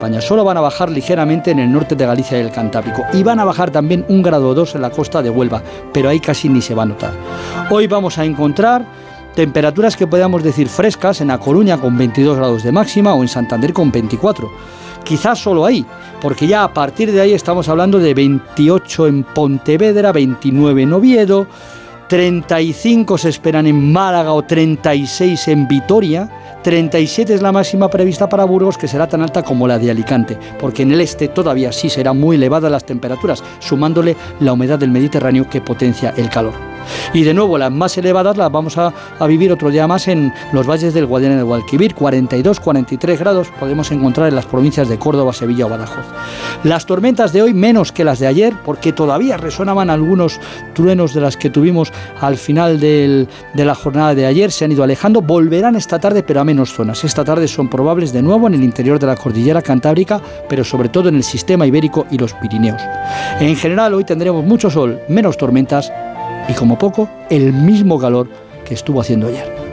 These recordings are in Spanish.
España. Solo van a bajar ligeramente en el norte de Galicia y el Cantábrico. Y van a bajar también 1 grado o 2 en la costa de Huelva, pero ahí casi ni se va a notar. Hoy vamos a encontrar temperaturas que podamos decir frescas en A Coruña con 22 grados de máxima o en Santander con 24. Quizás solo ahí, porque ya a partir de ahí estamos hablando de 28 en Pontevedra, 29 en Oviedo, 35 se esperan en Málaga o 36 en Vitoria, 37 es la máxima prevista para Burgos, que será tan alta como la de Alicante, porque en el este todavía sí serán muy elevadas las temperaturas, sumándole la humedad del Mediterráneo que potencia el calor. Y de nuevo, las más elevadas las vamos a vivir otro día más en los valles del Guadiana y del Guadalquivir, 42, 43 grados podemos encontrar en las provincias de Córdoba, Sevilla o Badajoz. Las tormentas de hoy menos que las de ayer, porque todavía resonaban algunos truenos de las que tuvimos al final de la jornada de ayer, se han ido alejando, volverán esta tarde pero a menos zonas. Esta tarde son probables de nuevo en el interior de la cordillera cantábrica, pero sobre todo en el sistema ibérico y los Pirineos. En general hoy tendremos mucho sol, menos tormentas y como poco el mismo calor que estuvo haciendo ayer.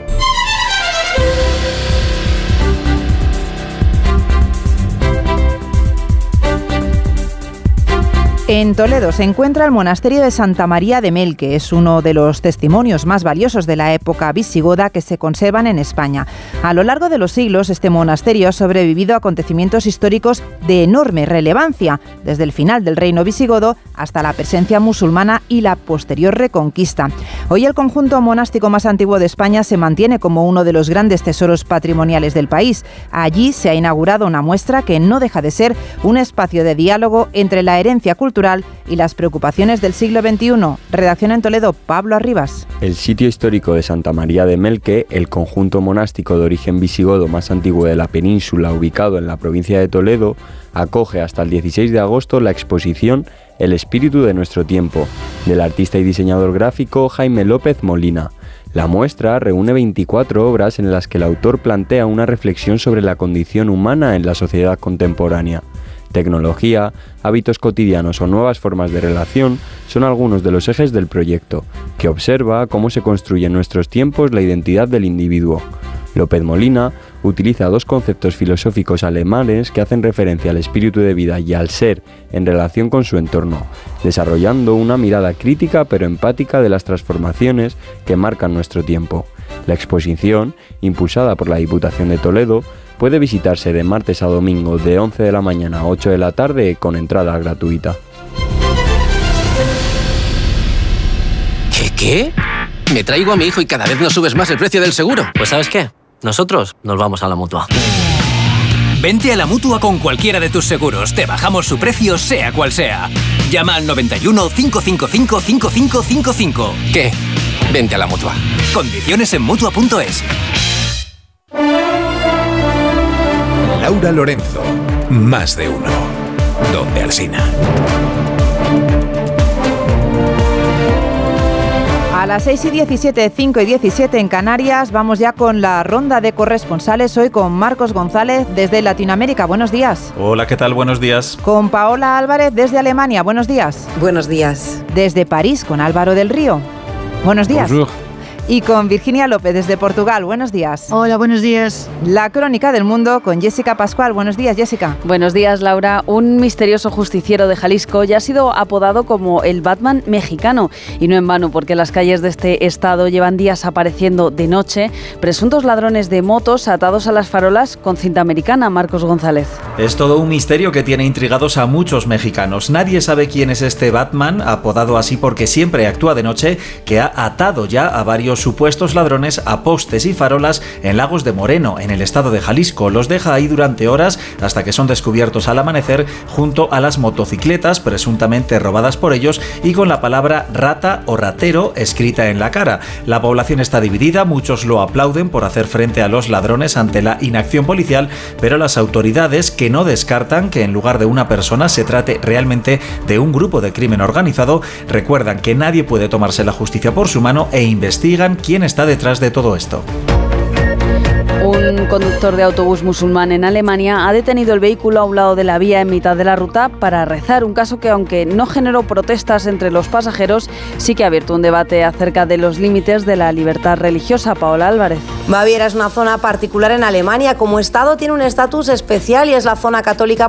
En Toledo se encuentra el monasterio de Santa María de Melque. Es uno de los testimonios más valiosos de la época visigoda que se conservan en España. A lo largo de los siglos, este monasterio ha sobrevivido a acontecimientos históricos de enorme relevancia, desde el final del reino visigodo hasta la presencia musulmana y la posterior reconquista. Hoy el conjunto monástico más antiguo de España se mantiene como uno de los grandes tesoros patrimoniales del país. Allí se ha inaugurado una muestra que no deja de ser un espacio de diálogo entre la herencia cultural y las preocupaciones del siglo XXI. Redacción en Toledo, Pablo Arribas. El sitio histórico de Santa María de Melque, el conjunto monástico de origen visigodo más antiguo de la península, ubicado en la provincia de Toledo, acoge hasta el 16 de agosto la exposición El espíritu de nuestro tiempo, del artista y diseñador gráfico Jaime López Molina. La muestra reúne 24 obras en las que el autor plantea una reflexión sobre la condición humana en la sociedad contemporánea. Tecnología, hábitos cotidianos o nuevas formas de relación son algunos de los ejes del proyecto, que observa cómo se construye en nuestros tiempos la identidad del individuo. López Molina utiliza dos conceptos filosóficos alemanes que hacen referencia al espíritu de vida y al ser en relación con su entorno, desarrollando una mirada crítica pero empática de las transformaciones que marcan nuestro tiempo. La exposición, impulsada por la Diputación de Toledo, puede visitarse de martes a domingo de 11 de la mañana a 8 de la tarde con entrada gratuita. ¿Qué? Me traigo a mi hijo y cada vez nos subes más el precio del seguro. Pues ¿sabes qué? Nosotros nos vamos a la Mutua. Vente a la Mutua con cualquiera de tus seguros. Te bajamos su precio sea cual sea. Llama al 91 555 5555. ¿Qué? Vente a la Mutua. Condiciones en Mutua.es. Laura Lorenzo, más de uno. Donde Alsina. A las 6:17, 5:17 en Canarias, vamos ya con la ronda de corresponsales. Hoy con Marcos González desde Latinoamérica. Buenos días. Hola, ¿qué tal? Buenos días. Con Paola Álvarez desde Alemania. Buenos días. Buenos días. Desde París con Álvaro del Río. Buenos días. Bonjour. Y con Virginia López desde Portugal. Buenos días. Hola, buenos días. La crónica del mundo con Jessica Pascual. Buenos días, Jessica. Buenos días, Laura. Un misterioso justiciero de Jalisco ya ha sido apodado como el Batman mexicano. Y no en vano, porque las calles de este estado llevan días apareciendo de noche presuntos ladrones de motos atados a las farolas con cinta americana. Marcos González. Es todo un misterio que tiene intrigados a muchos mexicanos. Nadie sabe quién es este Batman, apodado así porque siempre actúa de noche, que ha atado ya a varios supuestos ladrones a postes y farolas en Lagos de Moreno, en el estado de Jalisco. Los deja ahí durante horas hasta que son descubiertos al amanecer junto a las motocicletas presuntamente robadas por ellos y con la palabra rata o ratero escrita en la cara. La población está dividida, muchos lo aplauden por hacer frente a los ladrones ante la inacción policial, pero las autoridades, que no descartan que en lugar de una persona se trate realmente de un grupo de crimen organizado, recuerdan que nadie puede tomarse la justicia por su mano e investigan quién está detrás de todo esto. Un conductor de autobús musulmán en Alemania ha detenido el vehículo a un lado de la vía en mitad de la ruta para rezar, un caso que, aunque no generó protestas entre los pasajeros, sí que ha abierto un debate acerca de los límites de la libertad religiosa. Paola Álvarez. Baviera es una zona particular en Alemania. Como estado tiene un estatus especial y es la zona católica